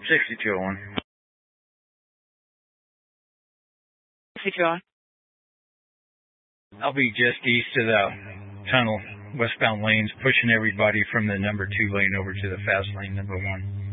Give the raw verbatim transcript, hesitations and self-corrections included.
sixty-two oh one. sixty-two oh one. I'll be just east of the tunnel, westbound lanes, pushing everybody from the number two lane over to the fast lane, number one.